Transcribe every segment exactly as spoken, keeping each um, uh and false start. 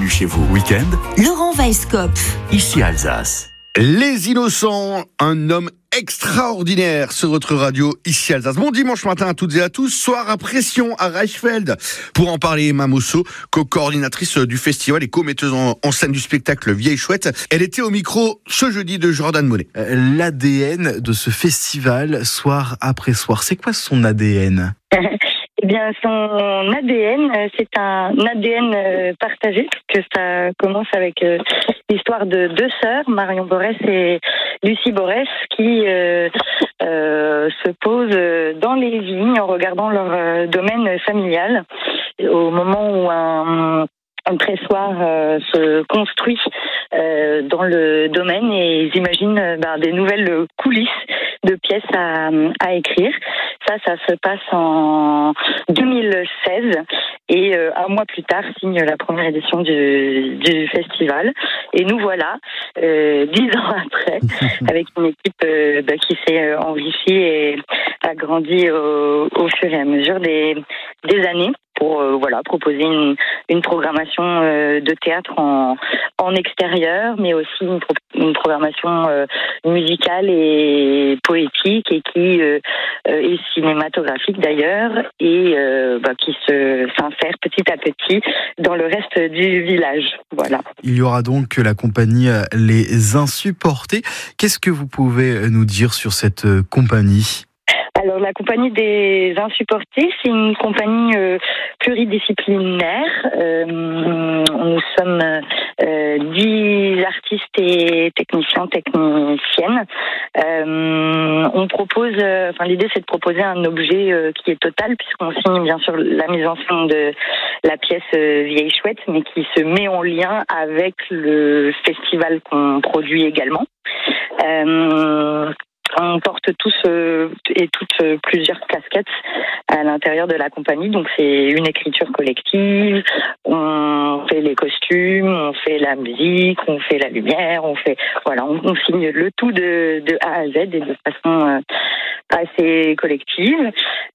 chez vous. Week-end, Laurent Weisskopf. Ici Alsace. Les Innocents, un homme extraordinaire sur votre radio, ici Alsace. Bon dimanche matin à toutes et à tous, soir à pression à Reichsfeld. Pour en parler, Emma Mosso, co-coordinatrice du festival et co-metteuse en, en scène du spectacle Vieille Chouette. Elle était au micro ce jeudi de Jordan Monet. L'A D N de ce festival, soir après soir, c'est quoi son A D N ? Eh bien, son A D N, c'est un A D N partagé, puisque ça commence avec l'histoire de deux sœurs, Marion Borès et Lucie Borès, qui euh, euh, se posent dans les vignes en regardant leur domaine familial. Au moment où un, un pressoir euh, se construit euh, dans le domaine, et ils imaginent euh, ben, des nouvelles coulisses de pièces à, à écrire. Ça, ça se passe en deux mille seize et euh, un mois plus tard signe la première édition du, du festival. Et nous voilà, euh, dix ans après, avec une équipe euh, bah, qui s'est enrichie et agrandie au, au fur et à mesure des, des années pour euh, voilà proposer une, une programmation euh, de théâtre en, en extérieur, mais aussi une, pro- une programmation euh, musicale et poétique et qui euh, est cinématographique d'ailleurs et euh, bah, qui se s'insère petit à petit dans le reste du village. Voilà. Il y aura donc la compagnie Les Insupportés. Qu'est-ce que vous pouvez nous dire sur cette compagnie ? Alors, la compagnie des Insupportés, c'est une compagnie euh, pluridisciplinaire. Euh, nous sommes euh, dix artistes et techniciens, techniciennes. Euh, on propose, euh, enfin l'idée c'est de proposer un objet euh, qui est total, puisqu'on signe bien sûr la mise en scène de la pièce euh, Vieille Chouette, mais qui se met en lien avec le festival qu'on produit également. Euh, On porte tous euh, et toutes euh, plusieurs casquettes à l'intérieur de la compagnie. Donc c'est une écriture collective, on fait les costumes, on fait la musique, on fait la lumière, on fait voilà, on, on signe le tout de, de A à Z et de façon euh, assez collective.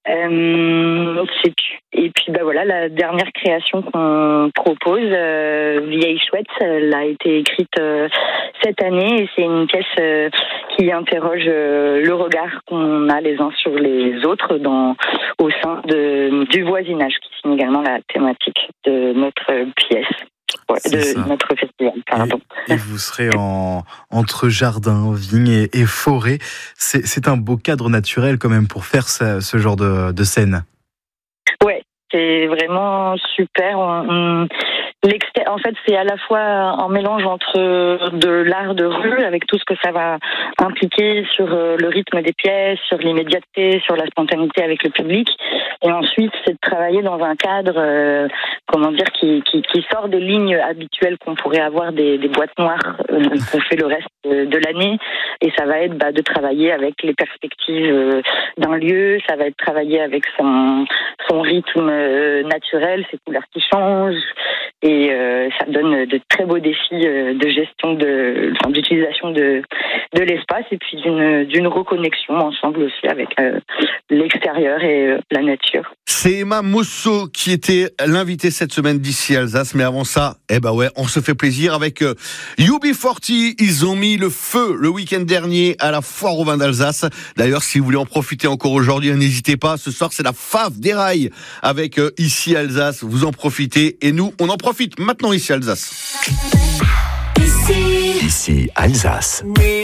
Euh, c'est, et puis bah voilà, la dernière création qu'on propose, euh, Vieille Chouette, elle a été écrite euh, cette année et c'est une pièce euh, qui interroge euh, le regard qu'on a les uns sur les autres dans, au sein de, du voisinage, qui signe également la thématique de notre pièce. Ouais, de ça. Notre festival, pardon. Et, et vous serez en, entre jardin, vignes et, et forêt. C'est, c'est un beau cadre naturel quand même pour faire ce, ce genre de, de scène. Ouais, c'est vraiment super. On, on, en fait, c'est à la fois un mélange entre de l'art de rue, avec tout ce que ça va impliquer sur le rythme des pièces, sur l'immédiateté, sur la spontanéité avec le public. Et ensuite, c'est de travailler dans un cadre, euh, comment dire, qui, qui, qui sort des lignes habituelles qu'on pourrait avoir des, des boîtes noires euh, qu'on fait le reste de l'année. Et ça va être bah, de travailler avec les perspectives euh, d'un lieu, ça va être travailler avec son, son rythme euh, naturel, ses couleurs qui changent. Et euh, ça donne de très beaux défis euh, de gestion, de, enfin, d'utilisation de, de l'espace et puis d'une, d'une reconnexion ensemble aussi avec euh, l'extérieur et euh, la nature. C'est Emma Mosso qui était l'invitée cette semaine d'ici Alsace, mais avant ça, eh ben ouais, on se fait plaisir avec euh, U B quarante. Ils ont mis le feu le week-end dernier à la foire au vin d'Alsace. D'ailleurs, si vous voulez en profiter encore aujourd'hui, n'hésitez pas. Ce soir, c'est la fave des rails avec euh, ici Alsace. Vous en profitez et nous, on en profite maintenant ici Alsace. Ici Alsace.